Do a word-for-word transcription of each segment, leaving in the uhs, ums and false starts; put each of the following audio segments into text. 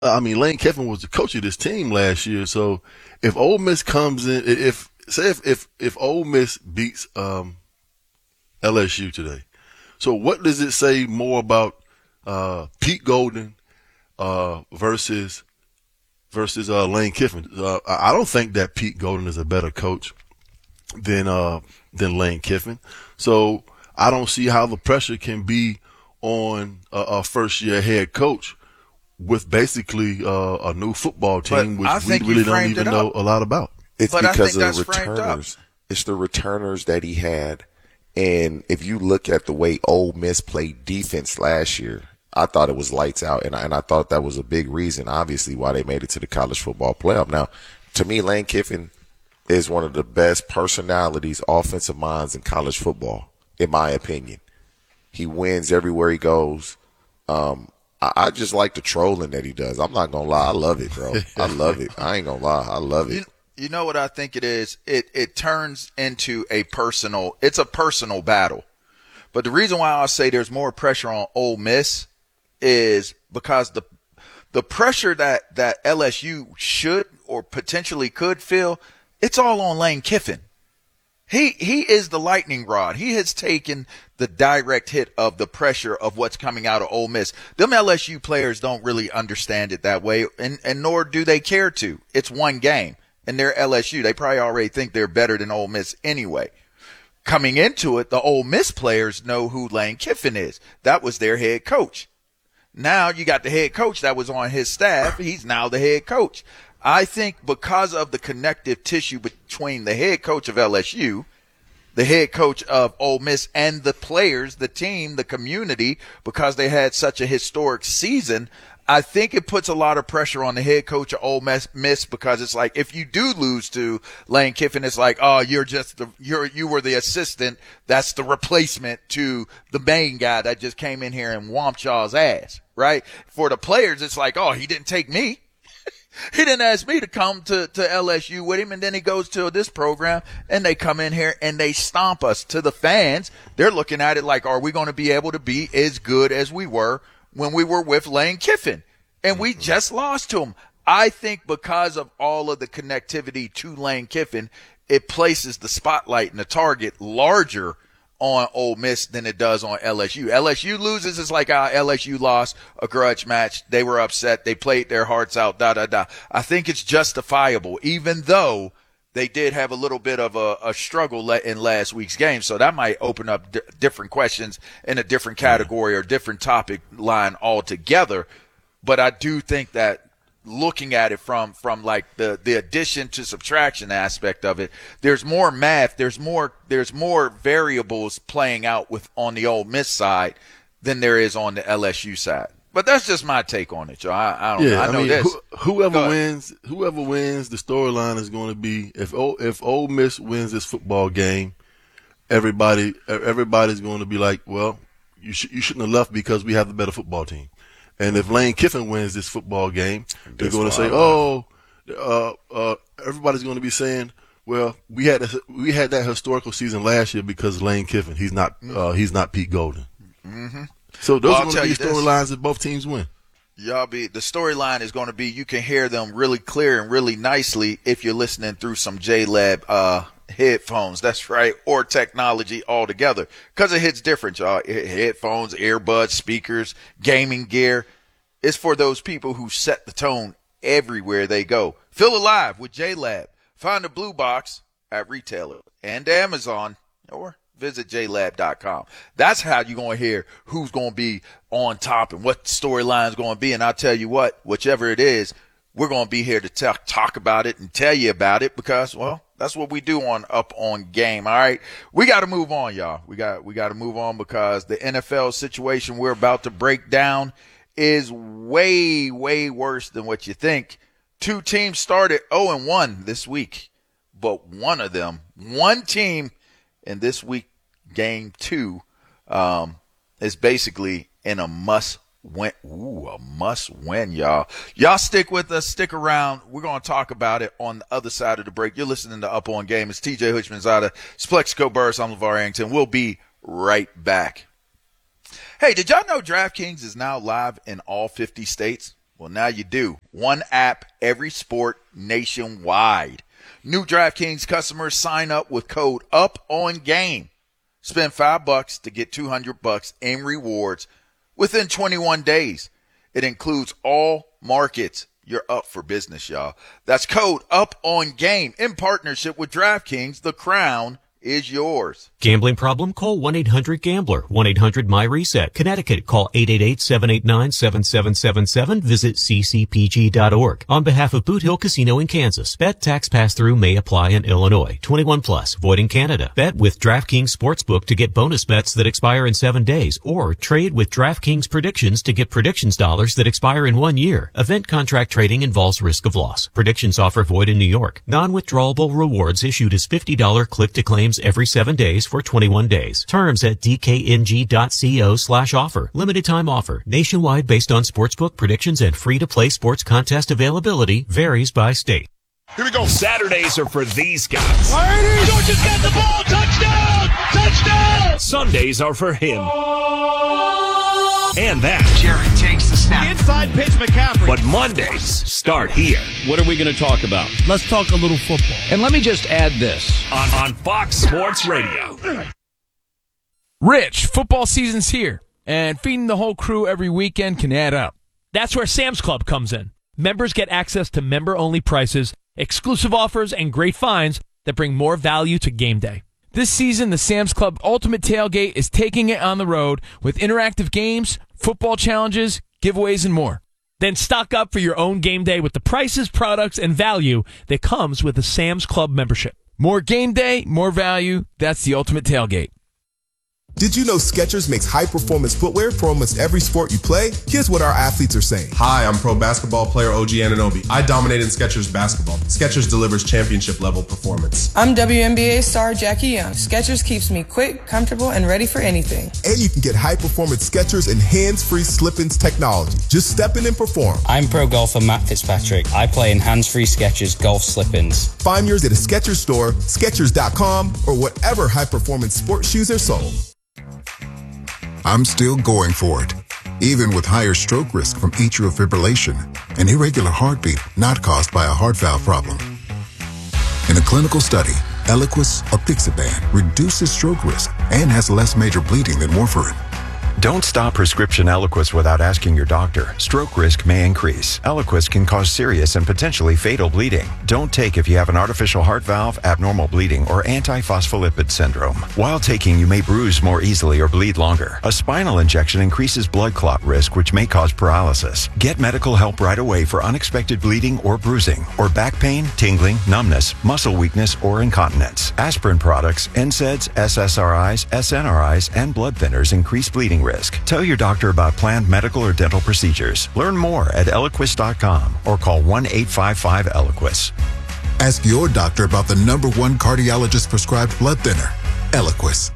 I mean, Lane Kiffin was the coach of this team last year. So if Ole Miss comes in, if say if if, if Ole Miss beats um, L S U today, so what does it say more about uh, Pete Golden uh, versus versus uh, Lane Kiffin? Uh, I don't think that Pete Golden is a better coach than uh, than Lane Kiffin. So I don't see how the pressure can be on a, a first year head coach with basically uh, a new football team, But I which we think you really don't framed even it know up. a lot about. It's But I because think of the that's framed up. returners. It's the returners that he had. And if you look at the way Ole Miss played defense last year, I thought it was lights out. And I, and I thought that was a big reason, obviously, why they made it to the college football playoff. Now, to me, Lane Kiffin is one of the best personalities, offensive minds in college football, in my opinion. He wins everywhere he goes. Um, I, I just like the trolling that he does. I'm not going to lie. I love it, bro. I love it. I ain't going to lie. I love it. You, you know what I think it is? It it turns into a personal – it's a personal battle. But the reason why I say there's more pressure on Ole Miss is because the the pressure that, that L S U should or potentially could feel, it's all on Lane Kiffin. He he is the lightning rod. He has taken the direct hit of the pressure of what's coming out of Ole Miss. Them L S U players don't really understand it that way, and, and nor do they care to. It's one game, and they're L S U. They probably already think they're better than Ole Miss anyway. Coming into it, the Ole Miss players know who Lane Kiffin is. That was their head coach. Now you got the head coach that was on his staff. He's now the head coach. I think because of the connective tissue between the head coach of L S U, the head coach of Ole Miss, and the players, the team, the community, because they had such a historic season, I think it puts a lot of pressure on the head coach of Ole Miss, because it's like, if you do lose to Lane Kiffin, it's like, oh, you're just the, you're, you were the assistant. That's the replacement to the main guy that just came in here and whomped y'all's ass, right? For the players, it's like, oh, he didn't take me. He didn't ask me to come to, to L S U with him, and then he goes to this program, and they come in here and they stomp us. To the fans, they're looking at it like, are we going to be able to be as good as we were when we were with Lane Kiffin? And we just lost to him. I think because of all of the connectivity to Lane Kiffin, it places the spotlight and the target larger on Ole Miss than it does on L S U. L S U loses, it's like ah, L S U lost a grudge match. They were upset. They played their hearts out, da, da, da. I think it's justifiable, even though they did have a little bit of a, a struggle in last week's game. So that might open up d- different questions in a different category or different topic line altogether. But I do think that looking at it from, from like the, the addition to subtraction aspect of it, there's more math, there's more, there's more variables playing out with on the Ole Miss side than there is on the L S U side. But that's just my take on it, Joe. I, I don't Yeah, know. I, I know mean, this. who, whoever wins, whoever wins, the storyline is going to be if o, if Ole Miss wins this football game, everybody everybody's going to be like, well, you sh- you shouldn't have left because we have the better football team. And if Lane Kiffin wins this football game, they're going to say, "Oh, uh, uh, everybody's going to be saying, well, we had a, we had that historical season last year because Lane Kiffin. He's not uh, he's not Pete Golden." Mm-hmm. So those Well, are going to be storylines if both teams win. Y'all be the storyline is going to be you can hear them really clear and really nicely if you're listening through some J-Lab uh, headphones. That's right, or technology altogether, because it hits different, y'all. Headphones, earbuds, speakers, gaming gear. It's for those people who set the tone everywhere they go. Feel alive with J-Lab. Find the blue box at retailer and Amazon, or visit j lab dot com. That's how you're going to hear who's going to be on top and what storyline is going to be. And I'll tell you what, whichever it is, we're going to be here to t- talk about it and tell you about it because, well, that's what we do on Up On Game. All right. We got to move on, y'all. We got, we got to move on because the N F L situation we're about to break down is way, way worse than what you think. Two teams started oh and one this week, but one of them, one team in this week, game two, um, is basically in a must win. Ooh, a must win, y'all. Y'all stick with us. Stick around. We're going to talk about it on the other side of the break. You're listening to Up On Game. It's T J Hutchmanzada, it's Plexico Burris. I'm LeVar Arrington. We'll be right back. Hey, did y'all know DraftKings is now live in all fifty states? Well, now you do. One app, every sport, nationwide. New DraftKings customers sign up with code UPONGAME. Spend five bucks to get two hundred bucks in rewards within twenty-one days. It includes all markets. You're up for business, y'all. That's code UPONGAME in partnership with DraftKings. The crown is yours. Gambling problem? Call one eight hundred gambler. one eight hundred my reset. Connecticut, call eight eight eight, seven eight nine, seven seven seven seven. Visit c c p g dot org. On behalf of Boot Hill Casino in Kansas, bet tax pass-through may apply in Illinois. twenty-one plus, void in Canada. Bet with DraftKings Sportsbook to get bonus bets that expire in seven days, or trade with DraftKings Predictions to get predictions dollars that expire in one year. Event contract trading involves risk of loss. Predictions offer void in New York. Non-withdrawable rewards issued as fifty dollars click-to-claims every seven days for twenty-one days. Terms at d k n g dot co slash offer. Limited time offer. Nationwide based on sportsbook predictions and free-to-play sports contest availability varies by state. Here we go. Saturdays are for these guys. Georgia's got the ball. Touchdown! Touchdown! Sundays are for him. And that. Jared takes the snap. Inside pitch, McCaffrey. But Mondays start here. What are we going to talk about? Let's talk a little football. And let me just add this. On, on Fox Sports Radio. Rich, football season's here, and feeding the whole crew every weekend can add up. That's where Sam's Club comes in. Members get access to member-only prices, exclusive offers, and great finds that bring more value to game day. This season, the Sam's Club Ultimate Tailgate is taking it on the road with interactive games, football challenges, giveaways, and more. Then stock up for your own game day with the prices, products, and value that comes with a Sam's Club membership. More game day, more value. That's the Ultimate Tailgate. Did you know Skechers makes high-performance footwear for almost every sport you play? Here's what our athletes are saying. Hi, I'm pro basketball player O G Anunoby. I dominate in Skechers basketball. Skechers delivers championship-level performance. I'm W N B A star Jackie Young. Skechers keeps me quick, comfortable, and ready for anything. And you can get high-performance Skechers and hands-free slip-ins technology. Just step in and perform. I'm pro golfer Matt Fitzpatrick. I play in hands-free Skechers golf slip-ins. Find yours at a Skechers store, Skechers dot com, or whatever high-performance sports shoes are sold. I'm still going for it, even with higher stroke risk from atrial fibrillation, an irregular heartbeat not caused by a heart valve problem. In a clinical study, Eliquis apixaban reduces stroke risk and has less major bleeding than warfarin. Don't stop prescription Eliquis without asking your doctor. Stroke risk may increase. Eliquis can cause serious and potentially fatal bleeding. Don't take if you have an artificial heart valve, abnormal bleeding, or antiphospholipid syndrome. While taking, you may bruise more easily or bleed longer. A spinal injection increases blood clot risk, which may cause paralysis. Get medical help right away for unexpected bleeding or bruising, or back pain, tingling, numbness, muscle weakness, or incontinence. Aspirin products, N SAIDs, S S R Is, S N R Is, and blood thinners increase bleeding risk. Tell your doctor about planned medical or dental procedures. Learn more at Eliquis dot com or call one eight five five Eliquis. Ask your doctor about the number one cardiologist prescribed blood thinner, Eliquis.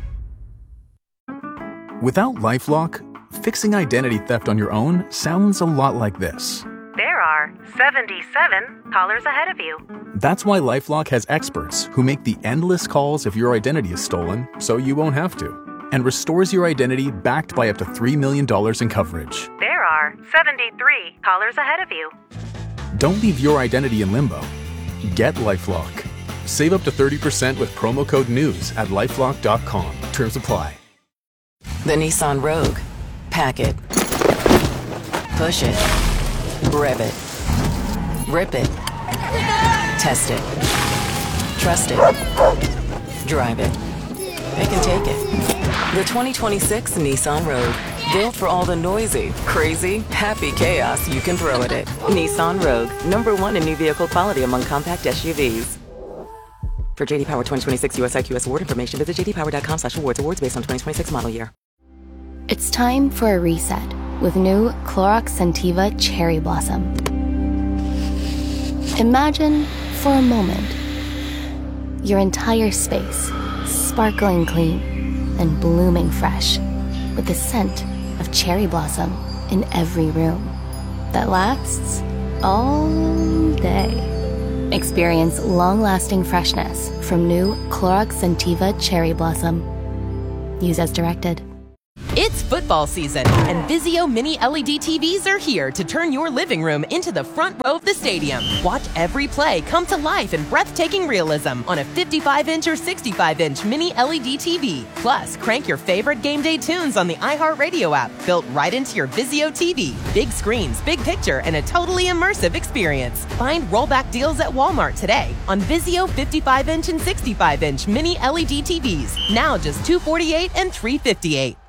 Without LifeLock, fixing identity theft on your own sounds a lot like this. There are seventy-seven callers ahead of you. That's why LifeLock has experts who make the endless calls if your identity is stolen, so you won't have to, and restores your identity backed by up to three million dollars in coverage. There are seventy-three callers ahead of you. Don't leave your identity in limbo. Get LifeLock. Save up to thirty percent with promo code NEWS at lifelock dot com. Terms apply. The Nissan Rogue. Pack it. Push it. Rev it. Rip it. Test it. Trust it. Drive it. It can take it. The twenty twenty-six Nissan Rogue. Built for all the noisy, crazy, happy chaos you can throw at it. Nissan Rogue. Number one in new vehicle quality among compact S U Vs. For J D Power twenty twenty-six U S I Q S award information, visit j d power dot com slash awards. Awards based on twenty twenty-six model year. It's time for a reset with new Clorox Scentiva Cherry Blossom. Imagine, for a moment, your entire space sparkling clean and blooming fresh with the scent of cherry blossom in every room that lasts all day. Experience long-lasting freshness from new Clorox Scentiva Cherry Blossom. Use as directed. It's football football season, and Vizio Mini L E D T Vs are here to turn your living room into the front row of the stadium. Watch every play come to life in breathtaking realism on a fifty-five inch or sixty-five inch Mini L E D T V. Plus, crank your favorite game day tunes on the iHeartRadio app, built right into your Vizio T V. Big screens, big picture, and a totally immersive experience. Find rollback deals at Walmart today on Vizio fifty-five inch and sixty-five inch Mini L E D T Vs. Now just two hundred forty-eight dollars and three hundred fifty-eight dollars.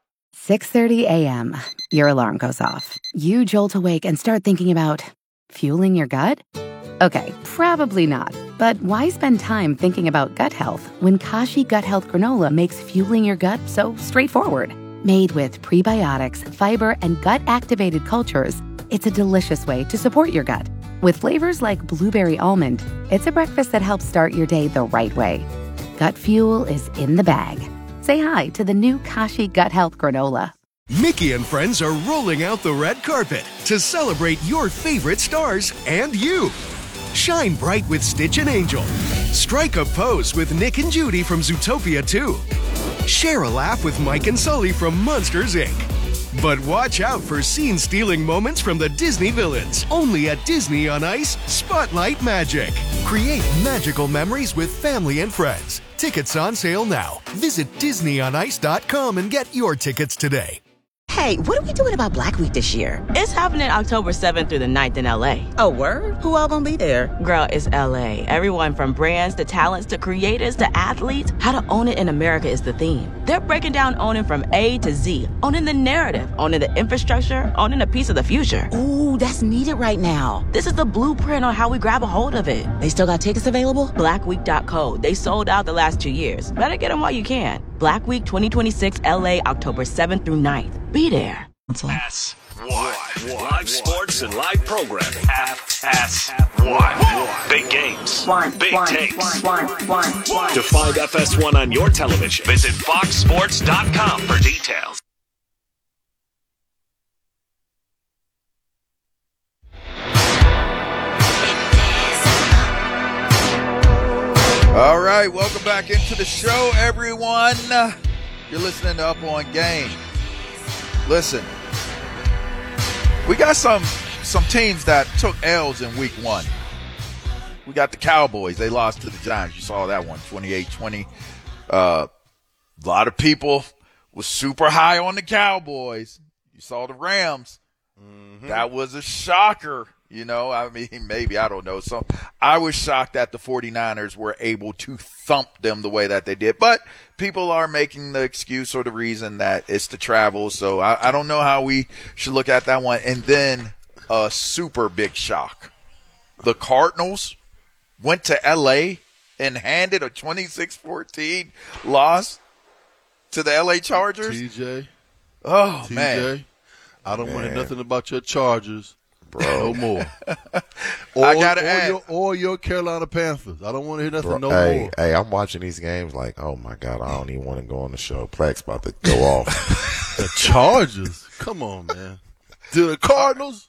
six thirty a.m. Your alarm goes off. You jolt awake and start thinking about fueling your gut? Okay, probably not. But why spend time thinking about gut health when Kashi Gut Health Granola makes fueling your gut so straightforward? Made with prebiotics, fiber, and gut-activated cultures, it's a delicious way to support your gut. With flavors like blueberry almond, it's a breakfast that helps start your day the right way. Gut fuel is in the bag. Say hi to the new Kashi Gut Health Granola. Mickey and friends are rolling out the red carpet to celebrate your favorite stars and you. Shine bright with Stitch and Angel. Strike a pose with Nick and Judy from Zootopia two. Share a laugh with Mike and Sully from Monsters, Incorporated. But watch out for scene-stealing moments from the Disney villains. Only at Disney on Ice Spotlight Magic. Create magical memories with family and friends. Tickets on sale now. Visit Disney on Ice dot com and get your tickets today. Hey, what are we doing about Black Week this year? It's happening October seventh through the ninth in L A. Oh, word? Who all gonna be there? Girl, it's L A. Everyone from brands to talents to creators to athletes. How to own it in America is the theme. They're breaking down owning from A to Z. Owning the narrative, owning the infrastructure, owning a piece of the future. Ooh, that's needed right now. This is the blueprint on how we grab a hold of it. They still got tickets available? black week dot co. They sold out the last two years. Better get them while you can. Black Week twenty twenty-six L A, October seventh through ninth. Be there. S one. Live sports and live programming. F S one. Big games. One, Big one, takes. one, one, one. To find F S one on your television, visit fox sports dot com for details. All right, welcome back into the show, everyone. You're listening to Up On Game. Listen, we got some some teams that took L's in week one. We got the Cowboys. They lost to the Giants. You saw that one, twenty-eight twenty. Uh, a lot of people was super high on the Cowboys. You saw the Rams. Mm-hmm. That was a shocker. You know, I mean, maybe, I don't know. So I was shocked that the 49ers were able to thump them the way that they did. But people are making the excuse or the reason that it's the travel. So I, I don't know how we should look at that one. And then a super big shock. The Cardinals went to L A and handed a twenty-six fourteen loss to the L A Chargers. T J. Oh, T J, man. I don't man. want to hear nothing about your Chargers. Bro. No more. Or, I gotta or, add, your, or your Carolina Panthers. I don't want to hear nothing Bro, no hey, more. Hey, I'm watching these games like, oh, my God, I don't even want to go on the show. Plex about to go off. The Chargers? Come on, man. To the Cardinals?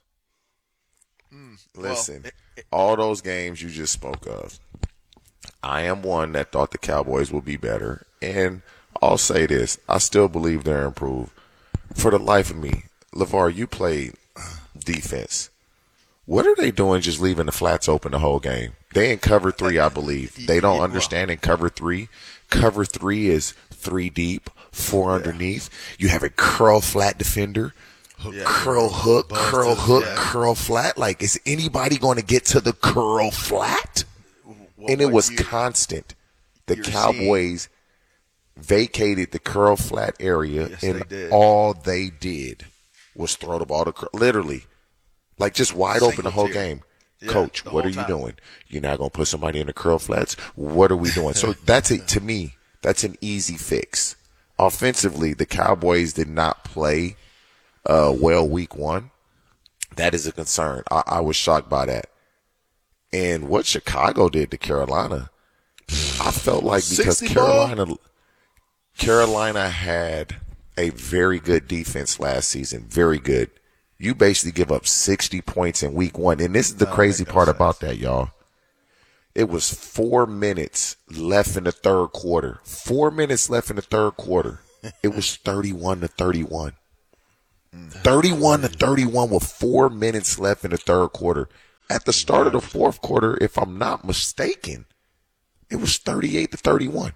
Listen, all those games you just spoke of, I am one that thought the Cowboys would be better. And I'll say this. I still believe they're improved. For the life of me, LeVar, you played defense. What are they doing just leaving the flats open the whole game? They in cover three, I believe. They don't understand in cover three. Cover three is three deep, four underneath. You have a curl flat defender, Yeah. curl hook, Busters, curl hook, yeah. curl flat. Like, is anybody going to get to the curl flat? Well, and it what was you- constant. The you're Cowboys vacated the curl flat area, Yes, and they did. all they did was throw the ball to curl. Literally. Like, just wide open the whole Single tier. game. Yeah, Coach, the what whole are you time. doing? You're not going to put somebody in the curl flats? What are we doing? So that's it. To me, that's an easy fix. Offensively, the Cowboys did not play uh, well week one. That is a concern. I, I was shocked by that. And what Chicago did to Carolina, I felt like because sixty ball? Carolina, Carolina had a very good defense last season, very good. You basically give up sixty points in week one. And this is the That crazy make no part sense. about that, y'all. It was four minutes left in the third quarter. Four minutes left in the third quarter. it was thirty-one to thirty-one. thirty-one to thirty-one with four minutes left in the third quarter. At the start of the fourth quarter, if I'm not mistaken, it was thirty-eight to thirty-one.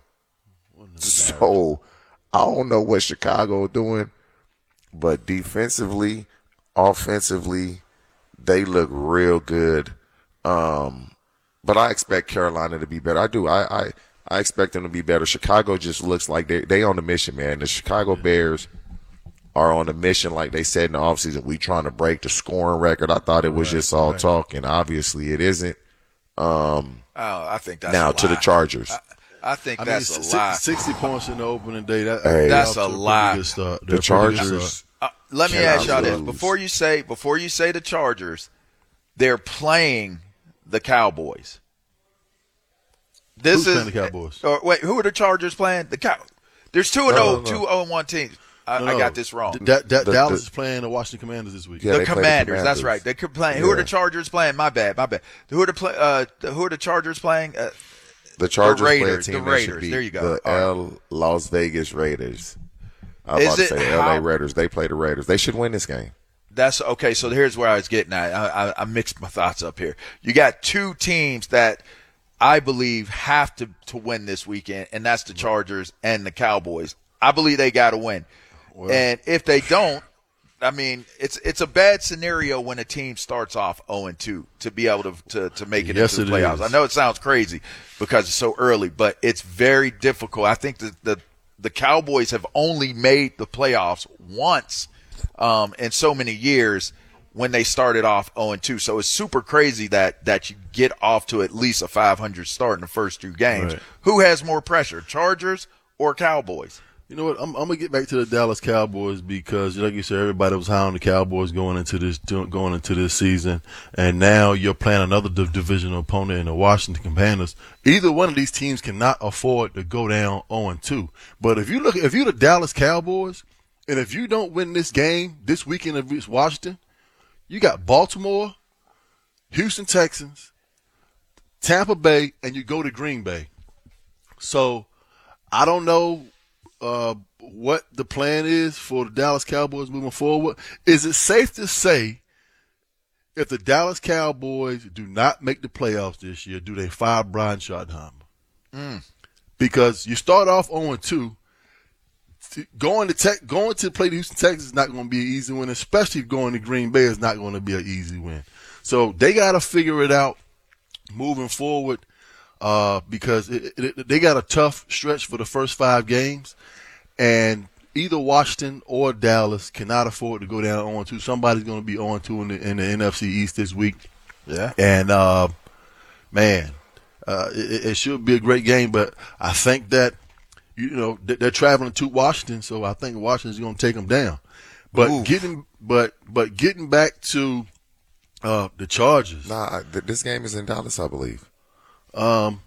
So I don't know what Chicago is doing, but defensively, offensively, they look real good. Um, but I expect Carolina to be better. I do. I, I, I expect them to be better. Chicago just looks like they they on a mission, man. The Chicago Bears are on a mission, like they said in the offseason. We trying to break the scoring record. I thought it was right, just all right. talk, and obviously it isn't. Um, oh, I think that's now a to lie. the Chargers. I, I think I that's mean, a sixty, lie. sixty points in the opening day. That, hey, that's a lie. The Chargers. Uh, let me ask y'all this before you say before you say the Chargers, they're playing the Cowboys. This Who's is playing the Cowboys? Or wait, who are the Chargers playing? The Cow. There's two and no, oh, no, no. two oh and one teams. I, No, no. I got this wrong. D- D- D- The- Dallas the- is playing the Washington Commanders this week. Yeah, the, they play the commanders, that's Commanders. right. They could play. Who are Yeah. the Chargers playing? My bad, my bad. Who are the play, uh, Who are the Chargers playing? Uh, The Chargers the Raiders, play a team the that should Raiders. beat There you go. The All right. L Las Vegas Raiders. I'm Is about to it say the L A how- Raiders. They play the Raiders. They should win this game. That's okay. So here's where I was getting at. I, I, I mixed my thoughts up here. You got two teams that I believe have to, to win this weekend, and that's the Chargers and the Cowboys. I believe they got to win. Well, And if they don't, I mean, it's it's a bad scenario when a team starts off oh and two to be able to to, to make it Yes, into the it playoffs. is. I know it sounds crazy because it's so early, but it's very difficult. I think that the the Cowboys have only made the playoffs once um, in so many years when they started off oh and two. So it's super crazy that that you get off to at least a five hundred start in the first two games. Right. Who has more pressure, Chargers or Cowboys? You know what? I'm, I'm gonna get back to the Dallas Cowboys because, like you said, everybody was high on the Cowboys going into this going into this season, and now you're playing another div- divisional opponent in the Washington Commanders. Either one of these teams cannot afford to go down oh and two. But if you look, if you're the Dallas Cowboys, and if you don't win this game this weekend against Washington, you got Baltimore, Houston Texans, Tampa Bay, and you go to Green Bay. So I don't know. Uh, what the plan is for the Dallas Cowboys moving forward. Is it safe to say if the Dallas Cowboys do not make the playoffs this year, do they fire Brian Schottenheimer? Mm. Because you start off oh and two, going to tech, going to play the Houston Texans is not going to be an easy win, especially going to Green Bay is not going to be an easy win. So they got to figure it out moving forward. Uh, because it, it, they got a tough stretch for the first five games, and either Washington or Dallas cannot afford to go down oh and two. Somebody's going to be oh and two in the, in the N F C East this week. Yeah. And, uh, man, uh, it, it should be a great game, but I think that, you know, they're traveling to Washington, so I think Washington's going to take them down. But Ooh. getting, but, but getting back to, uh, the Chargers. Nah, th- this game is in Dallas, I believe. Um,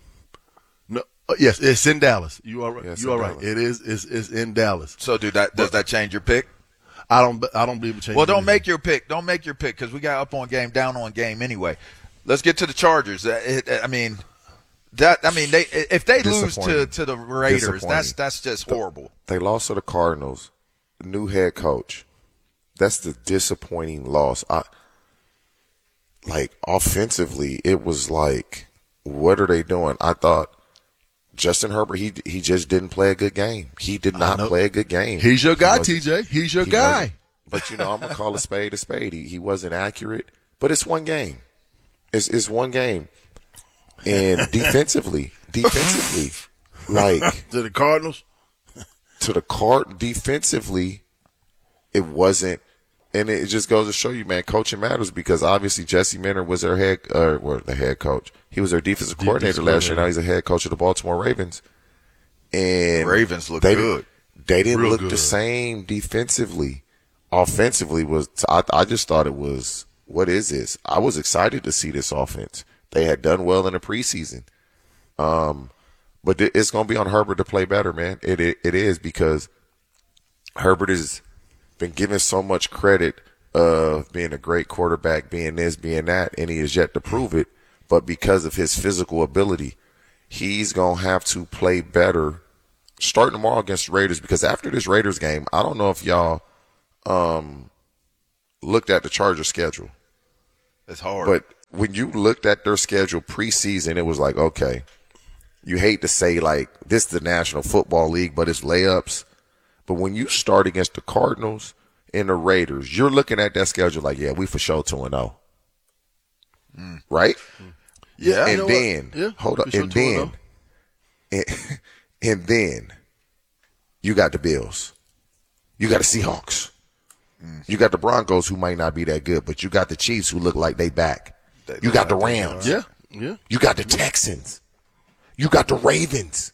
no, uh, yes, it's in Dallas. You are right. Yes, you are in right. Dallas. It is. It's, it's in Dallas. So, do that does that change your pick? I don't. I don't believe it changes. Well, don't anything. make your pick. Don't make your pick because we got up on game, down on game anyway. Let's get to the Chargers. Uh, it- I mean, that. I mean, they if they lose to, Disappointing. to the Raiders, Disappointing. that's that's just horrible. They lost to the Cardinals. New head coach. That's the disappointing loss. I like offensively, it was like, what are they doing? I thought Justin Herbert, he he just didn't play a good game. He did not know. play a good game. He's your guy, He wasn't- T J. He's your he guy. wasn't- But you know, I'm gonna call a spade a spade. He, he wasn't accurate, but it's one game. It's it's one game, and defensively, defensively, like To the Cardinals. to the card defensively, it wasn't. And it just goes to show you, man, coaching matters because obviously Jesse Minter was their head, or well, the head coach. He was their defensive Defensive coordinator last year. coordinator. Now he's the head coach of the Baltimore Ravens. And Ravens look they, good. They didn't Real look good. the same defensively. Offensively was, I, I just thought it was, what is this? I was excited to see this offense. They had done well in the preseason. Um, but it- it's going to be on Herbert to play better, man. It, it it is because Herbert has been given so much credit of being a great quarterback, being this, being that, and he has yet to prove it. But because of his physical ability, he's going to have to play better starting tomorrow against the Raiders, because after this Raiders game, I don't know if y'all um, looked at the Chargers schedule. It's hard. But when you looked at their schedule preseason, it was like, okay, you hate to say like this is the National Football League, but it's layups. But when you start against the Cardinals and the Raiders, you're looking at that schedule like, yeah, we for sure two and oh. Mm. Right? Yeah. And you know then, yeah, hold up, sure and then, and, and then you got the Bills. You got the Seahawks. Mm. You got the Broncos, who might not be that good, but you got the Chiefs, who look like they back. They you got the Rams. Yeah, yeah. You got the Texans. You got the Ravens.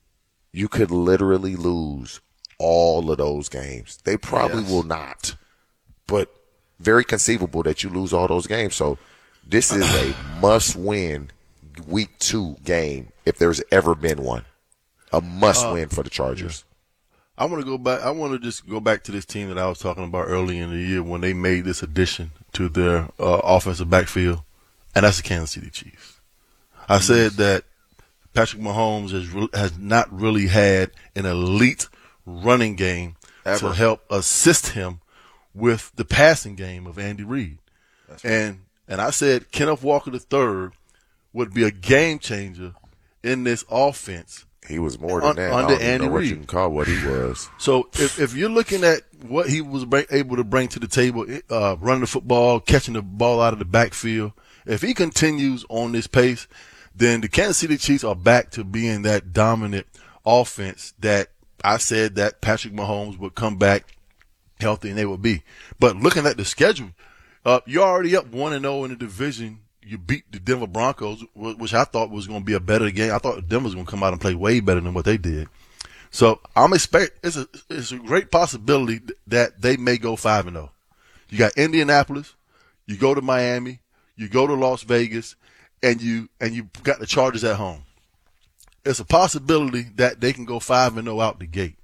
You could literally lose all of those games. They probably yes. will not, but very conceivable that you lose all those games. So this is a must-win week two game if there's ever been one. A must-win uh, for the Chargers. I want to go back. I want to just go back to this team that I was talking about early in the year when they made this addition to their uh, offensive backfield, and that's the Kansas City Chiefs. I mm-hmm. said that Patrick Mahomes has re- has not really had an elite running game Ever. to help assist him with the passing game of Andy Reid. Right. And and I said Kenneth Walker the third would be a game changer in this offense. He was more than un- that. Under I don't Andy know what Reid. you can call what he was. So if, if you're looking at what he was bring, able to bring to the table, uh, running the football, catching the ball out of the backfield, if he continues on this pace, then the Kansas City Chiefs are back to being that dominant offense that I said that Patrick Mahomes would come back healthy and they would be. But looking at the schedule, uh, you're already up one and oh in the division. You beat the Denver Broncos, which I thought was going to be a better game. I thought Denver was going to come out and play way better than what they did. So I'm expect it's a it's a great possibility that they may go five and oh. You got Indianapolis, you go to Miami, you go to Las Vegas, and you and you got the Chargers at home. It's a possibility that they can go five and oh out the gate.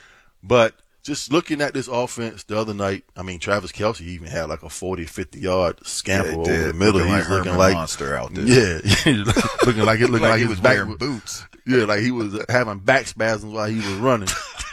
But just looking at this offense the other night, I mean, Travis Kelce even had like a forty, fifty-yard scamper yeah, over the middle. Looking He's like looking like monster out there. Yeah, looking like it, looking like, like he was, was wearing back, boots. Yeah, like he was having back spasms while he was running.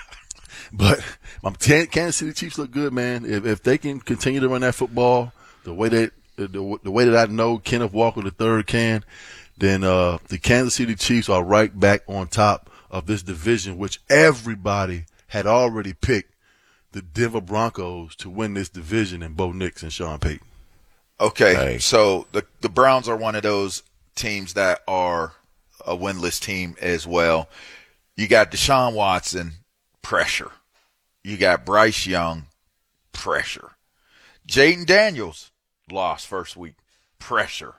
But um, Kansas City Chiefs look good, man. If if they can continue to run that football the way that the, the way that I know Kenneth Walker the third can, then uh, the Kansas City Chiefs are right back on top of this division, which everybody had already picked the Denver Broncos to win this division, and Bo Nix and Sean Payton. Okay, hey. so the the Browns are one of those teams that are a winless team as well. You got Deshaun Watson, pressure. You got Bryce Young, pressure. Jaden Daniels lost first week, pressure.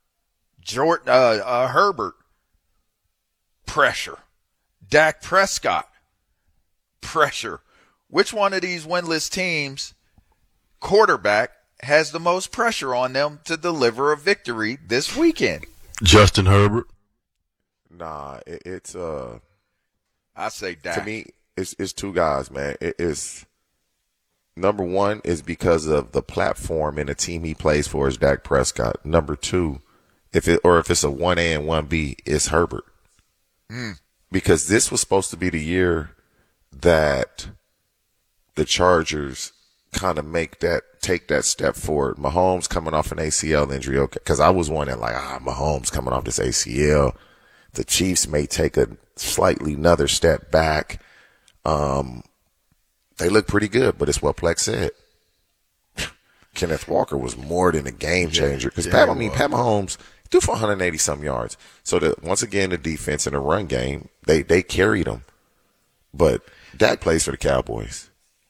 Jordan uh, uh, Herbert, pressure. Dak Prescott, pressure. Which one of these winless teams, quarterback, has the most pressure on them to deliver a victory this weekend? Justin Herbert. Nah, it, it's uh. I say Dak. To me, it's it's two guys, man. It, it's number one is because of the platform and the team he plays for is Dak Prescott. Number two, if it or if it's a one A and one B, it's Herbert. Mm. Because this was supposed to be the year that the Chargers kind of make that, take that step forward. Mahomes coming off an A C L injury, okay, because I was wondering like, ah, Mahomes coming off this A C L. The Chiefs may take a slightly another step back. Um, they look pretty good, but it's what Plex said. Kenneth Walker was more than a game changer because yeah, Pat, I mean, Pat Mahomes threw for one hundred eighty some yards. So that once again, the defense and the run game, they they carried them. But Dak plays for the Cowboys.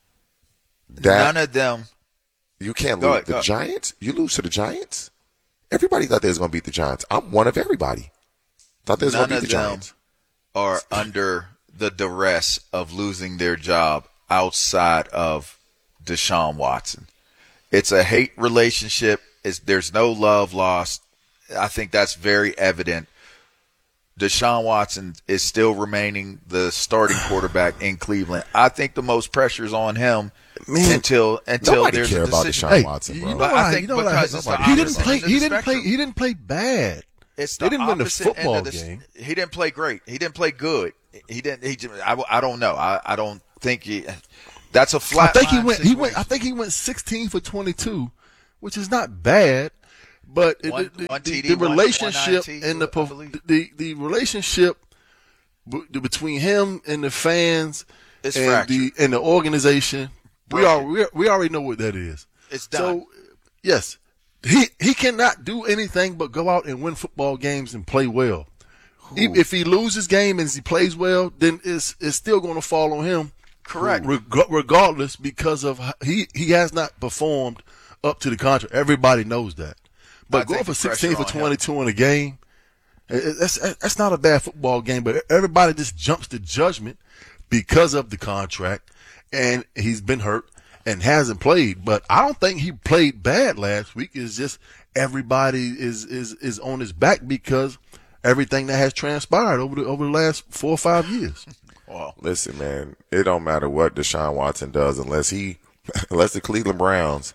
Dak, None of them. You can't Go lose ahead, the go. Giants. You lose to the Giants. Everybody thought they was going to beat the Giants. I'm one of everybody. Thought they was going None to beat of the them Giants. are under the duress of losing their job outside of Deshaun Watson. It's a hate relationship. It's, there's no love lost. I think that's very evident. Deshaun Watson is still remaining the starting quarterback in Cleveland. I think the most pressure is on him Man, until until nobody there's care a about decision. Deshaun Hey, Watson, you bro. know But what I I- think you know what because I- it's the he didn't opposite play. end of He the didn't play. spectrum. He didn't play bad. It's they the didn't win the opposite end football of the- game. He didn't play great. He didn't play good. He didn't. He. just- I, I don't know. I, I don't think he. That's a I flat. think he line went. He situation. went. I think he went sixteen for twenty-two, which is not bad. But it- One- the, one the, T D, the one- relationship one I N T, and the I perf- believe. the the relationship b- between him and the fans It's and fractured. the and the organization, we are we, we already know what that is. It's done. So yes, he he cannot do anything but go out and win football games and play well. He, if he loses game and he plays well, then it's it's still going to fall on him. Correct. Reg- regardless, because of how- he he has not performed up to the contract. Everybody knows that. But I going think for the pressure sixteen for on him. twenty-two in a game, it- it- that's that's not a bad football game. But everybody just jumps to judgment because of the contract, and he's been hurt and hasn't played. But I don't think he played bad last week. It's just everybody is is is on his back because everything that has transpired over the over the last four or five years. Well, listen, man, it don't matter what Deshaun Watson does unless he, unless the Cleveland Browns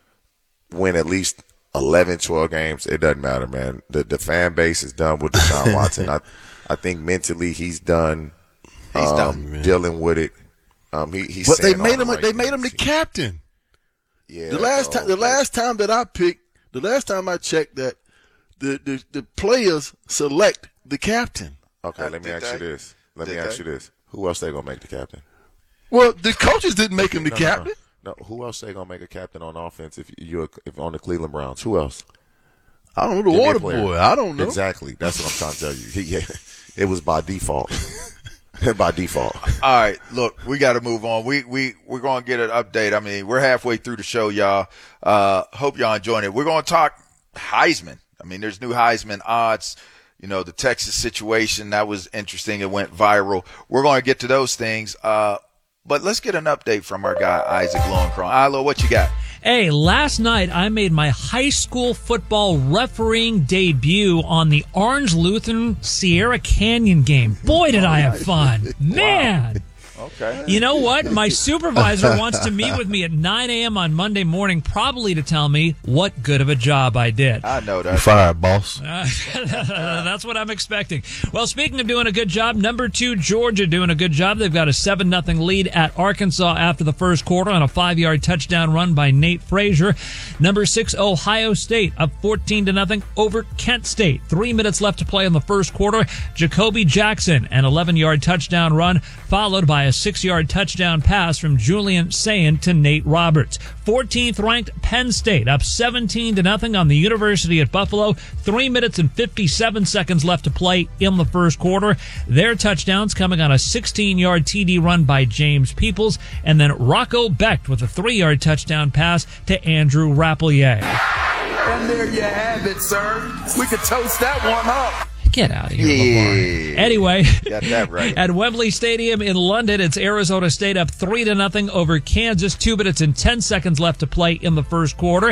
win at least eleven, twelve games. It doesn't matter, man. The the fan base is done with Deshaun Watson. I I think mentally he's done. He's um, done, dealing with it. Um, he he's. But they saying all made the him. right They made him the things. captain. Yeah. The last time, the okay. last time that I picked, the last time I checked that, the the, the players select the captain. Okay, Uh, let me did ask you they? this. Let me Did ask they? you this. Who else they gonna make the captain? Well, the coaches didn't make him the No, no, captain. No, no. Who else they gonna make a captain on offense if you're if on the Cleveland Browns? Who else? I don't know. The Give me a water player. boy. I don't know. Exactly. That's what I'm trying to tell you. He, yeah, it was by default. by default. All right, look, we got to move on. We we we're going to get an update. I mean, we're halfway through the show, y'all. Uh, hope y'all enjoying it. We're going to talk Heisman. I mean, there's new Heisman odds. You know, the Texas situation that was interesting. It went viral. We're going to get to those things. Uh, but let's get an update from our guy Isaac Lowenkron. Ilo, what you got? Hey, last night I made my high school football refereeing debut on the Orange Lutheran Sierra Canyon game. Boy, did I have fun. Man. Okay. You know what? My supervisor wants to meet with me at nine a.m. on Monday morning, probably to tell me what good of a job I did. I know You that. fired, boss. Uh, that's what I'm expecting. Well, speaking of doing a good job, number two, Georgia doing a good job. They've got a seven nothing lead at Arkansas after the first quarter on a five-yard touchdown run by Nate Frazier. Number six, Ohio State up fourteen to nothing over Kent State. Three minutes left to play in the first quarter. Jacoby Jackson, an eleven-yard touchdown run, followed by a six-yard touchdown pass from Julian Sayin to Nate Roberts. fourteenth ranked Penn State up seventeen to nothing on the University at Buffalo. Three minutes and fifty-seven seconds left to play in the first quarter. Their touchdowns coming on a sixteen-yard T D run by James Peoples, and then Rocco Becht with a three-yard touchdown pass to Andrew Rappelier. And there you have it, sir. We could toast that one up. Get out of here, Yeah. Lamar. Anyway, Got that right. at Wembley Stadium in London, it's Arizona State up three to nothing over Kansas. Two minutes and ten seconds left to play in the first quarter.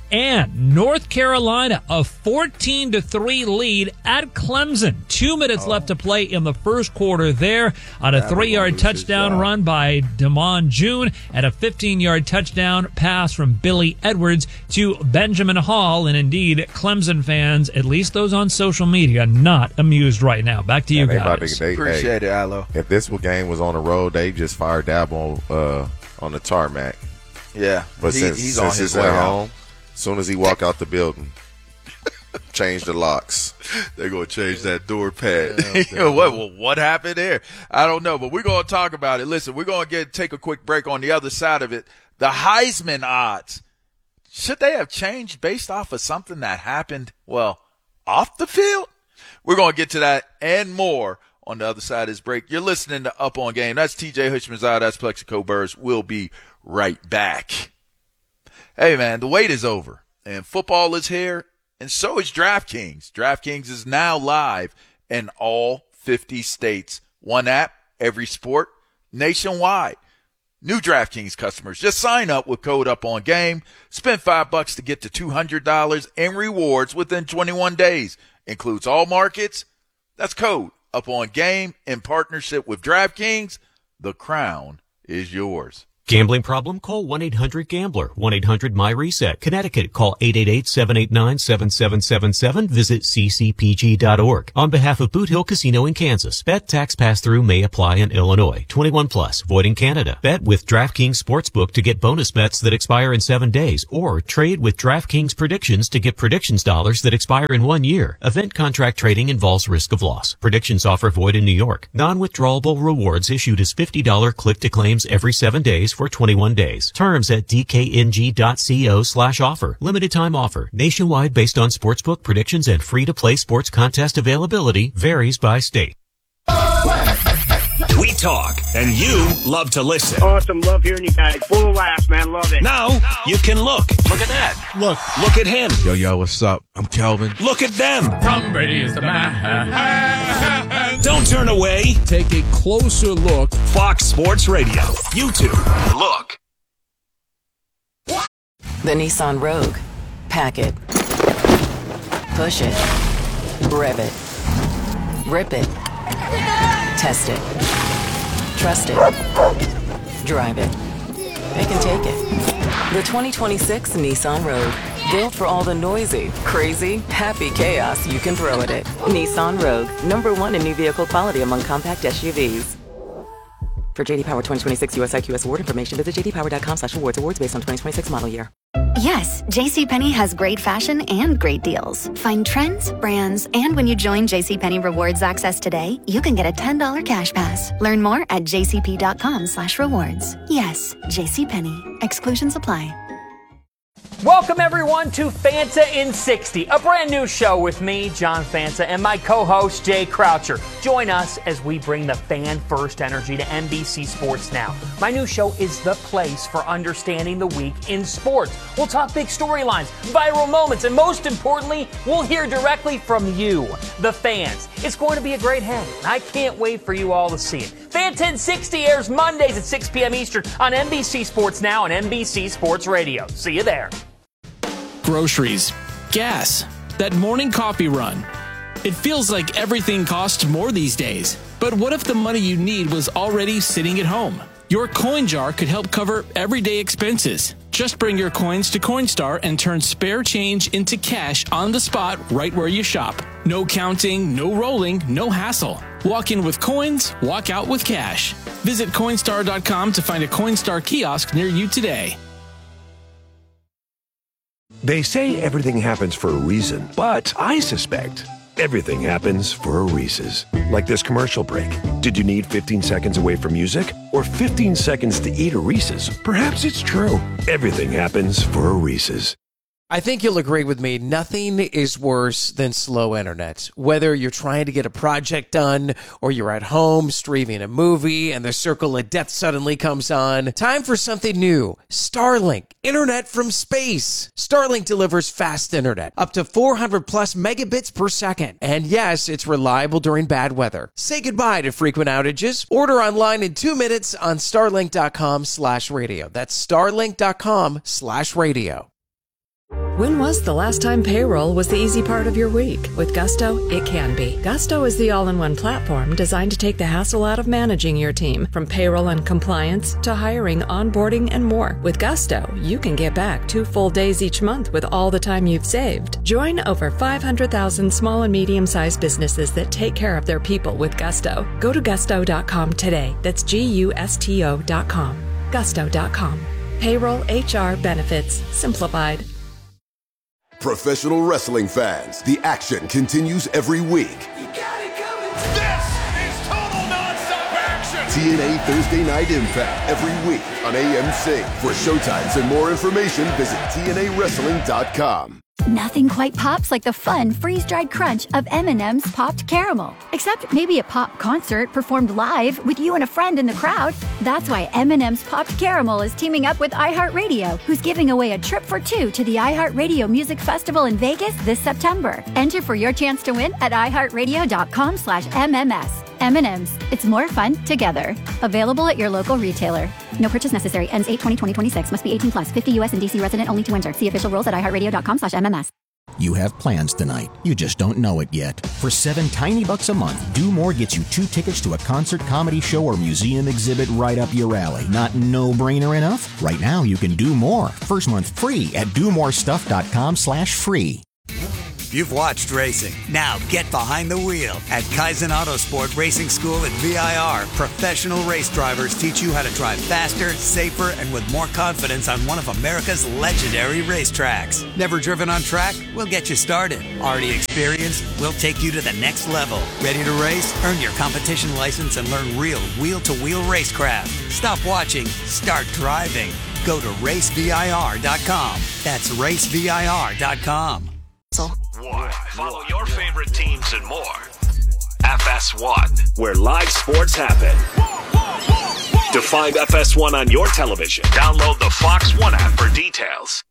And North Carolina a fourteen to three lead at Clemson. Two minutes left to play in the first quarter there on a three-yard touchdown run by Damon June and a fifteen-yard touchdown pass from Billy Edwards to Benjamin Hall. And indeed, Clemson fans, at least those on social media, not amused right now. Back to you Yeah, they about guys. to- they- Appreciate hey, it, Ilo. If this game was on the road, they just fired Dabo uh, on the tarmac. Yeah, But he- since, he's since on his it's way at out. home, as soon as he walk out the building, change the locks. They're going to change that door pad. what, what what happened there? I don't know, but we're going to talk about it. Listen, we're going to get take a quick break on the other side of it. The Heisman odds, should they have changed based off of something that happened, well, off the field? We're going to get to that and more on the other side of this break. You're listening to Up On Game. That's T J Hushmanzada. That's Plexico Burrs. We'll be right back. Hey, man, the wait is over, and football is here, and so is DraftKings. DraftKings is now live in all fifty states. One app, every sport, nationwide. New DraftKings customers, just sign up with code UPONGAME. Spend five bucks to get to two hundred dollars in rewards within twenty-one days. Includes all markets. That's code UPONGAME in partnership with DraftKings. The crown is yours. Gambling problem? Call one eight hundred gambler, one eight hundred my reset. Connecticut, call eight eight eight, seven eight nine, seven seven seven seven. Visit c c p g dot org. On behalf of Boot Hill Casino in Kansas, bet tax pass-through may apply in Illinois. twenty-one plus, void in Canada. Bet with DraftKings Sportsbook to get bonus bets that expire in seven days, or trade with DraftKings Predictions to get predictions dollars that expire in one year. Event contract trading involves risk of loss. Predictions offer void in New York. Non-withdrawable rewards issued as fifty dollars click-to-claims every seven days for twenty-one days. Terms at d k n g dot co slash offer. Limited time offer. Nationwide based on sportsbook predictions and free-to-play sports contest availability. Varies by state. We talk, and you love to listen. Awesome. Love hearing you guys. Full of laughs, man. Love it. Now, you can look. Look at that. Look. Look at him. Yo, yo, what's up? I'm Calvin. Look at them. Tom Brady is the man. Don't turn away. Take a closer look. Fox Sports Radio. YouTube. Look. The Nissan Rogue. Pack it. Push it. Rev it. Rip it. Test it. Trust it. Drive it. They can take it. The twenty twenty-six Nissan Rogue. Built for all the noisy, crazy, happy chaos you can throw at it. Nissan Rogue. Number one in new vehicle quality among compact S U Vs. For J D Power twenty twenty-six U S I Q S award information, visit j d power dot com slash awards. Awards based on twenty twenty-six model year. Yes, JCPenney has great fashion and great deals. Find trends, brands, and when you join JCPenney Rewards Access today, you can get a ten dollars cash pass. Learn more at j c p dot com slash rewards. Yes, JCPenney. Exclusions apply. Welcome, everyone, to Fanta in sixty, a brand new show with me, John Fanta, and my co-host, Jay Croucher. Join us as we bring the fan-first energy to N B C Sports Now. My new show is the place for understanding the week in sports. We'll talk big storylines, viral moments, and most importantly, we'll hear directly from you, the fans. It's going to be a great hang, and I can't wait for you all to see it. Fanta in sixty airs Mondays at six p.m. Eastern on N B C Sports Now and N B C Sports Radio. See you there. Groceries, gas, that morning coffee run. It feels like everything costs more these days. But what if the money you need was already sitting at home? Your coin jar could help cover everyday expenses. Just bring your coins to Coinstar and turn spare change into cash on the spot right where you shop. No counting, no rolling, no hassle. Walk in with coins, walk out with cash. Visit Coinstar dot com to find a Coinstar kiosk near you today. They say everything happens for a reason, but I suspect everything happens for a Reese's. Like this commercial break. Did you need fifteen seconds away from music? Or fifteen seconds to eat a Reese's? Perhaps it's true. Everything happens for a Reese's. I think you'll agree with me, nothing is worse than slow internet. Whether you're trying to get a project done or you're at home streaming a movie and the circle of death suddenly comes on, time for something new. Starlink, internet from space. Starlink delivers fast internet, up to four hundred plus megabits per second. And yes, it's reliable during bad weather. Say goodbye to frequent outages. Order online in two minutes on starlink dot com slash radio. That's starlink dot com slash radio. When was the last time payroll was the easy part of your week? With Gusto, it can be. Gusto is the all-in-one platform designed to take the hassle out of managing your team, from payroll and compliance to hiring, onboarding, and more. With Gusto, you can get back two full days each month with all the time you've saved. Join over five hundred thousand small and medium-sized businesses that take care of their people with Gusto. Go to gusto dot com today. That's G U S T O dot com. gusto dot com. Payroll, H R, benefits, simplified. Professional wrestling fans, the action continues every week. You got it coming. This is total nonstop action. T N A Thursday Night Impact every week on A M C. For showtimes and more information, visit T N A wrestling dot com. Nothing quite pops like the fun, freeze-dried crunch of M and M's Popped Caramel. Except maybe a pop concert performed live with you and a friend in the crowd. That's why M and M's Popped Caramel is teaming up with iHeartRadio, who's giving away a trip for two to the iHeartRadio Music Festival in Vegas this September. Enter for your chance to win at i heart radio dot com slash M M S. M and M's. It's more fun together. Available at your local retailer. No purchase necessary. Ends eight twenty twenty twenty-six. Must be eighteen plus. fifty U S and D C resident only to enter. See official rules at i heart radio dot com slash M M S. You have plans tonight. You just don't know it yet. For seven tiny bucks a month, Do More gets you two tickets to a concert, comedy show, or museum exhibit right up your alley. Not no-brainer enough? Right now, you can do more. First month free at do more stuff dot com slash free. You've watched racing. Now get behind the wheel. At Kaizen Autosport Racing School at V I R, professional race drivers teach you how to drive faster, safer, and with more confidence on one of America's legendary racetracks. Never driven on track? We'll get you started. Already experienced? We'll take you to the next level. Ready to race? Earn your competition license and learn real wheel-to-wheel racecraft. Stop watching. Start driving. Go to race V I R dot com. That's race V I R dot com. One. Follow your favorite teams and more. F S one, where live sports happen. To find F S one on your television, download the Fox One app for details.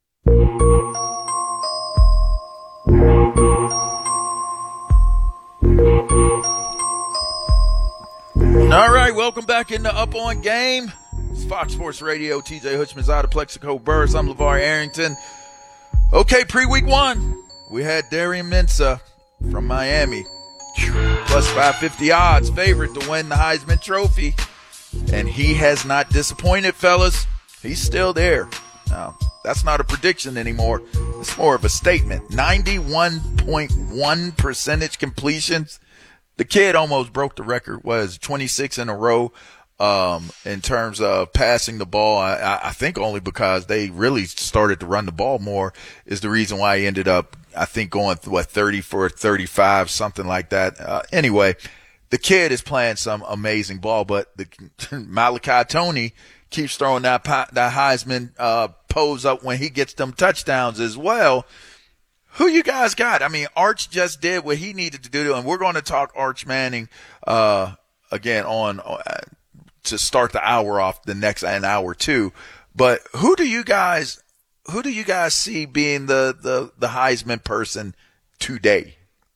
All right, welcome back into Up On Game. It's Fox Sports Radio. T J Hutchman's out of Plexico Burris. I'm LeVar Arrington. Okay, pre-week one. We had Darian Mensah from Miami, plus five fifty odds, favorite to win the Heisman Trophy. And he has not disappointed, fellas. He's still there. Now, that's not a prediction anymore. It's more of a statement. ninety-one point one percentage completions. The kid almost broke the record, was twenty-six in a row. Um, in terms of passing the ball, I, I think only because they really started to run the ball more is the reason why he ended up, I think, going what thirty for thirty-five, something like that. Uh, anyway, the kid is playing some amazing ball, but the Malachi Tony keeps throwing that that Heisman uh, pose up when he gets them touchdowns as well. Who you guys got? I mean, Arch just did what he needed to do, and we're going to talk Arch Manning uh, again on. Uh, to start the hour off, the next an hour too. But who do you guys, who do you guys see being the, the, the Heisman person today?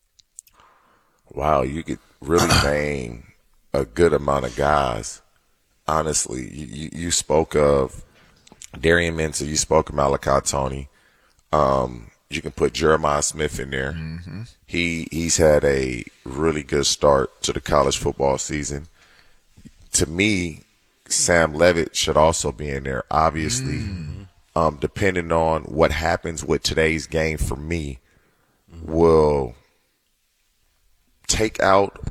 Wow. You could really name a good amount of guys. Honestly, you, you, you spoke of Darian Mensah, you spoke of Malachi Tony. Um, you can put Jeremiah Smith in there. Mm-hmm. He, he's had a really good start to the college football season. To me, Sam Levitt should also be in there. Obviously, mm. um, depending on what happens with today's game for me, will take out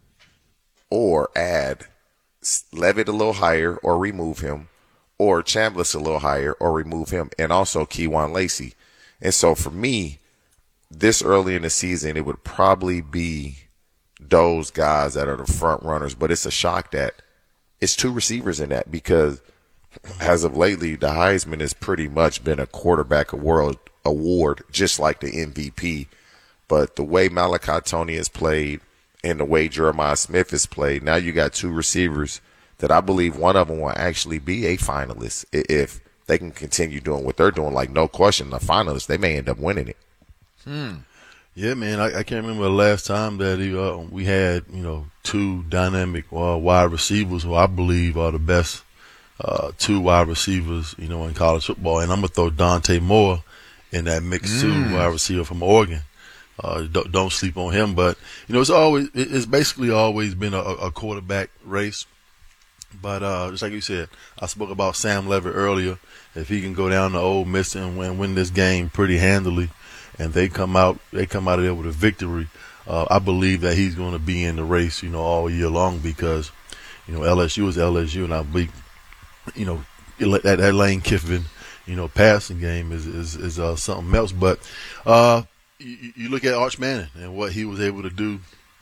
or add Levitt a little higher or remove him, or Chambliss a little higher or remove him, and also Keywan Lacey. And so for me, this early in the season, it would probably be those guys that are the front runners. But it's a shock that it's two receivers in that, because as of lately, the Heisman has pretty much been a quarterback award, award just like the M V P. But the way Malachi Tony has played and the way Jeremiah Smith has played, now you got two receivers that I believe one of them will actually be a finalist if they can continue doing what they're doing. Like, no question, the finalists, they may end up winning it. Hmm. Yeah, man, I, I can't remember the last time that he, uh, we had, you know, two dynamic uh, wide receivers who I believe are the best uh, two wide receivers, you know, in college football. And I'm going to throw Dante Moore in that mix, mm. too, wide receiver from Oregon. Uh, don't, don't sleep on him. But, you know, it's always, it's basically always been a, a quarterback race. But uh, just like you said, I spoke about Sam Levitt earlier. If he can go down to Ole Miss and win, win this game pretty handily, and they come out, they come out of there with a victory, uh, I believe that he's going to be in the race, you know, all year long, because, you know, L S U is L S U, and I believe, you know, that, that Lane Kiffin, you know, passing game is is, is uh, something else. But uh, you, you look at Arch Manning and what he was able to do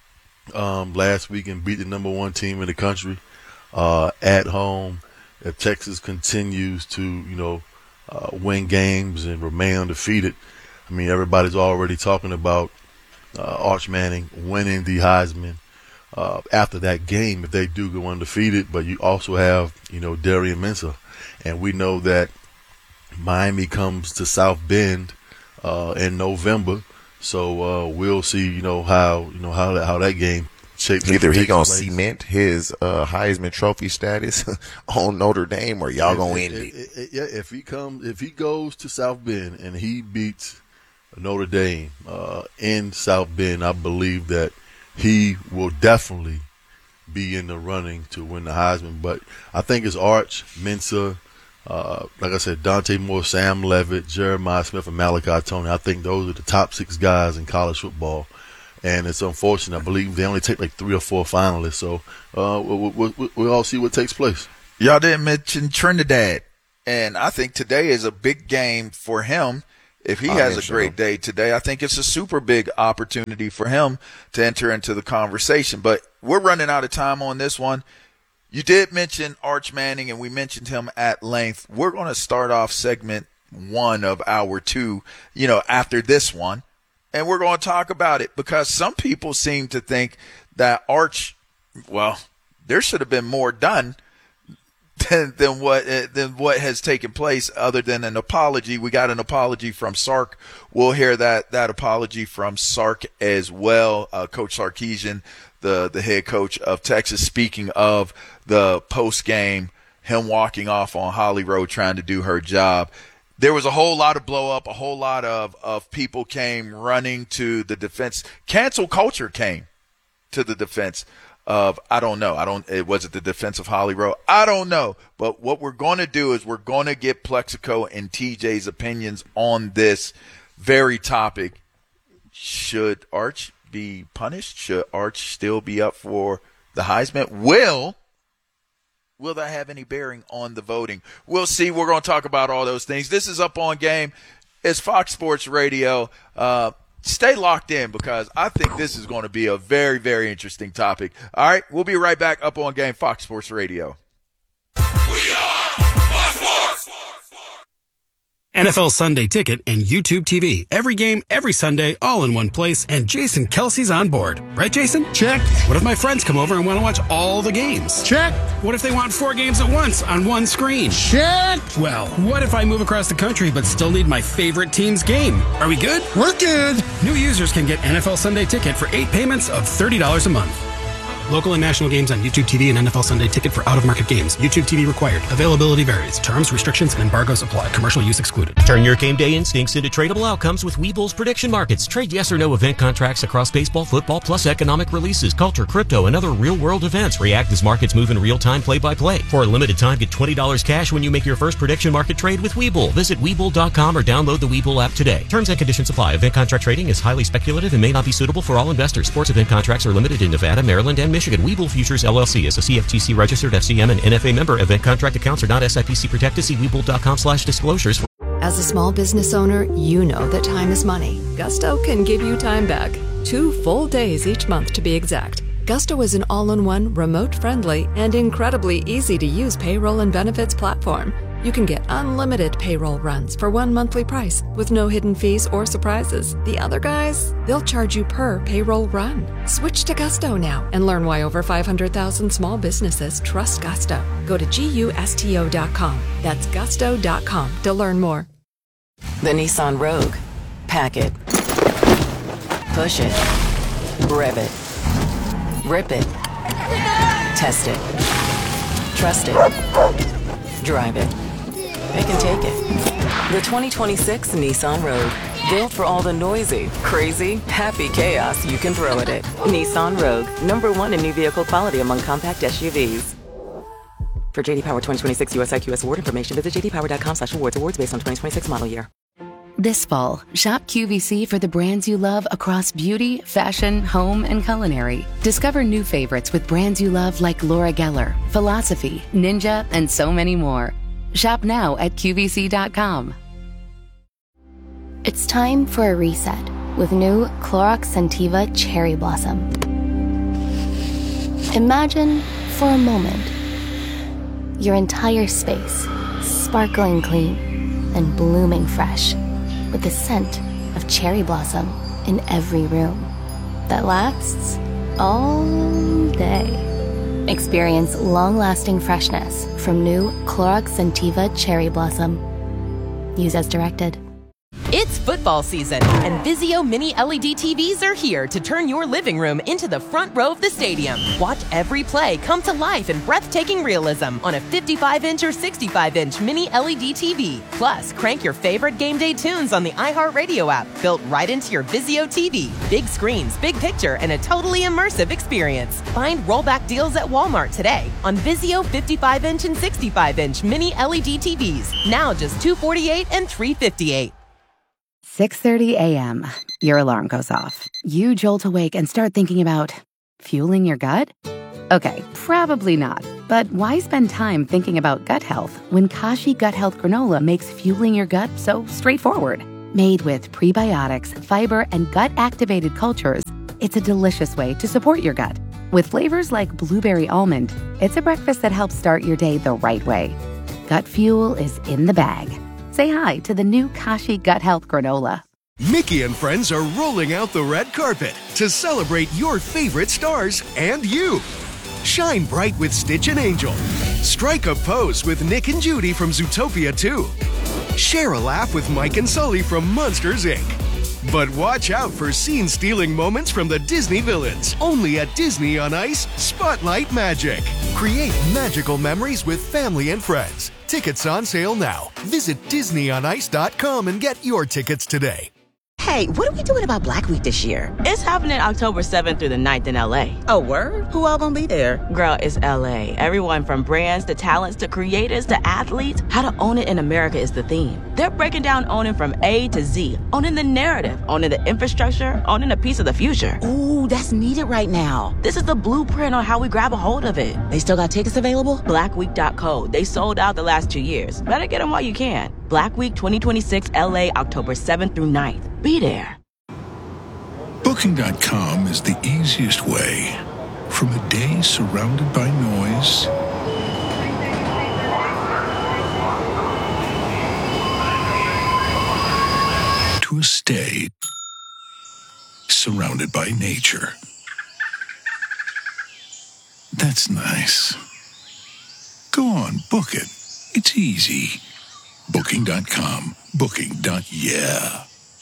um, last week and beat the number one team in the country uh, at home. If Texas continues to, you know, uh, win games and remain undefeated, I mean, everybody's already talking about uh, Arch Manning winning the Heisman uh, after that game if they do go undefeated. But you also have, you know, Darian Mensah, and we know that Miami comes to South Bend uh, in November, so uh, we'll see, you know, how you know how that, how that game shapes. Either he gonna place. cement his uh, Heisman Trophy status on Notre Dame, or y'all if, gonna if, end it. it, it. Yeah, if he comes, if he goes to South Bend and he beats Notre Dame uh, in South Bend, I believe that he will definitely be in the running to win the Heisman. But I think it's Arch, Mensah, uh, like I said, Dante Moore, Sam Levitt, Jeremiah Smith, and Malachi Tony. I think those are the top six guys in college football. And it's unfortunate. I believe they only take like three or four finalists. So uh, we'll, we'll, we'll all see what takes place. Y'all didn't mention Trinidad. And I think today is a big game for him. If he has a great day today, I think it's a super big opportunity for him to enter into the conversation. But we're running out of time on this one. You did mention Arch Manning, and we mentioned him at length. We're going to start off segment one of hour two, you know, after this one. And we're going to talk about it because some people seem to think that Arch, well, there should have been more done than, than what than what has taken place other than an apology. We got an apology from Sark. We'll hear that that apology from Sark as well. Uh, Coach Sarkisian, the, the head coach of Texas, speaking of the post game, him walking off on Holly Rowe trying to do her job. There was a whole lot of blow up, a whole lot of, of people came running to the defense. Cancel culture came to the defense of, I don't know. I don't, it was it the defense of Holly Rowe? I don't know. But what we're going to do is we're going to get Plexico and T J's opinions on this very topic. Should Arch be punished? Should Arch still be up for the Heisman? Will Will that have any bearing on the voting? We'll see. We're going to talk about all those things. This is Up On Game. It's Fox Sports Radio. Uh, stay locked in because I think this is going to be a very, very interesting topic. All right, we'll be right back. Up On Game, Fox Sports Radio. We are Fox Sports. N F L Sunday Ticket and YouTube T V. Every game, every Sunday, all in one place, and Jason Kelsey's on board. Right, Jason? Check. What if my friends come over and want to watch all the games? Check. What if they want four games at once on one screen? Check. Well, what if I move across the country but still need my favorite team's game? Are we good? We're good. New users can get N F L Sunday Ticket for eight payments of thirty dollars a month. Local and national games on YouTube T V and N F L Sunday Ticket for out-of-market games. YouTube T V required. Availability varies. Terms, restrictions, and embargoes apply. Commercial use excluded. Turn your game day instincts into tradable outcomes with Webull's prediction markets. Trade yes or no event contracts across baseball, football, plus economic releases, culture, crypto, and other real-world events. React as markets move in real-time, play-by-play. For a limited time, get twenty dollars cash when you make your first prediction market trade with Webull. Visit Webull dot com or download the Webull app today. Terms and conditions apply. Event contract trading is highly speculative and may not be suitable for all investors. Sports event contracts are limited in Nevada, Maryland, and Michigan. Webull Futures L L C is a C F T C registered F C M and N F A member. Event contract accounts are not S I P C protected. See Webull dot com slash disclosures. As a small business owner, you know that time is money. Gusto can give you time back. Two full days each month to be exact. Gusto is an all-in-one, remote-friendly, and incredibly easy-to-use payroll and benefits platform. You can get unlimited payroll runs for one monthly price with no hidden fees or surprises. The other guys, they'll charge you per payroll run. Switch to Gusto now and learn why over five hundred thousand small businesses trust Gusto. Go to gusto dot com. That's gusto dot com to learn more. The Nissan Rogue. Pack it. Push it. Rev it. Rip it. Test it. Trust it. Drive it. They can take it. The twenty twenty-six Nissan Rogue. Built for all the noisy, crazy, happy chaos you can throw at it. Nissan Rogue. Number one in new vehicle quality among compact S U Vs. For J D Power twenty twenty-six U S I Q S award information, visit j d power dot com slash awards. Awards based on twenty twenty-six model year. This fall, shop Q V C for the brands you love across beauty, fashion, home, and culinary. Discover new favorites with brands you love like Laura Geller, Philosophy, Ninja, and so many more. Shop now at Q V C dot com. It's time for a reset with new Clorox Scentiva Cherry Blossom. Imagine, for a moment, your entire space sparkling clean and blooming fresh, with the scent of cherry blossom in every room that lasts all day. Experience long-lasting freshness from new Clorox Scentiva Cherry Blossom. Use as directed. It's football football season, and Vizio Mini L E D T Vs are here to turn your living room into the front row of the stadium. Watch every play come to life in breathtaking realism on a fifty-five inch or sixty-five inch Mini L E D T V. Plus, crank your favorite game day tunes on the iHeartRadio app, built right into your Vizio T V. Big screens, big picture, and a totally immersive experience. Find rollback deals at Walmart today on Vizio fifty-five inch and sixty-five inch Mini L E D T Vs. Now just two hundred forty-eight dollars and three hundred fifty-eight dollars. six thirty a.m. Your alarm goes off. You jolt awake and start thinking about fueling your gut? Okay, probably not. But why spend time thinking about gut health when Kashi Gut Health Granola makes fueling your gut so straightforward? Made with prebiotics, fiber, and gut-activated cultures, it's a delicious way to support your gut. With flavors like blueberry almond, it's a breakfast that helps start your day the right way. Gut fuel is in the bag. Say hi to the new Kashi Gut Health Granola. Mickey and friends are rolling out the red carpet to celebrate your favorite stars and you. Shine bright with Stitch and Angel. Strike a pose with Nick and Judy from Zootopia two. Share a laugh with Mike and Sully from Monsters, Incorporated. But watch out for scene-stealing moments from the Disney villains. Only at Disney on Ice Spotlight Magic. Create magical memories with family and friends. Tickets on sale now. Visit Disney on Ice dot com and get your tickets today. Hey, what are we doing about Black Week this year? It's happening October seventh through the ninth in L A. Oh, word? Who all gonna be there? Girl, it's L A. Everyone from brands to talents to creators to athletes. How to own it in America is the theme. They're breaking down owning from A to Z. Owning the narrative, owning the infrastructure, owning a piece of the future. Ooh, that's needed right now. This is the blueprint on how we grab a hold of it. They still got tickets available? black week dot co. They sold out the last two years. Better get them while you can. Black Week twenty twenty-six L A, October seventh through ninth. Be there. Booking dot com is the easiest way. From a day surrounded by noise to a stay surrounded by nature. That's nice. Go on, book it. It's easy. Booking dot com. Booking. Yeah.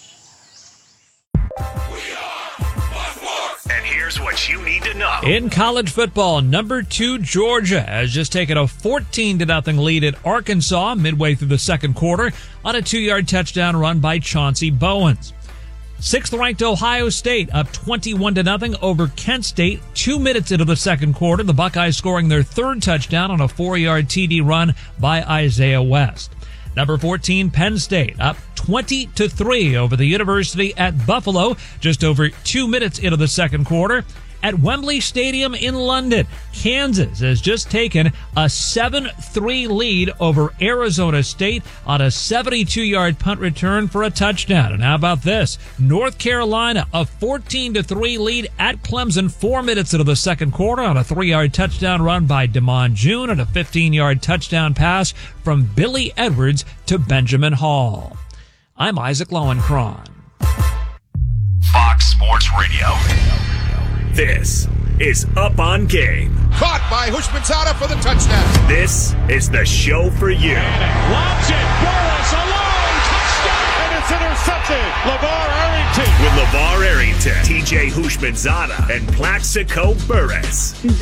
And here's what you need to know. In college football, number two Georgia has just taken a fourteen to nothing lead at Arkansas midway through the second quarter on a two-yard touchdown run by Chauncey Bowens. Sixth-ranked Ohio State up twenty-one to nothing over Kent State two minutes into the second quarter. The Buckeyes scoring their third touchdown on a four-yard T D run by Isaiah West. Number fourteen, Penn State, up twenty to three over the University at Buffalo, just over two minutes into the second quarter. At Wembley Stadium in London, Kansas has just taken a seven three lead over Arizona State on a seventy-two-yard punt return for a touchdown. And how about this? North Carolina, a fourteen to three lead at Clemson, four minutes into the second quarter on a three-yard touchdown run by DeMond June and a fifteen-yard touchdown pass from Billy Edwards to Benjamin Hall. I'm Isaac Lowenkron. Fox Sports Radio. This is Up on Game. Caught by Hushmanzada for the touchdown. This is the show for you. Lobs it. Burris alone. Touchdown. And it's intercepted. LeVar Arrington. With LeVar Arrington, T J Hushmanzada, and Plaxico Burris.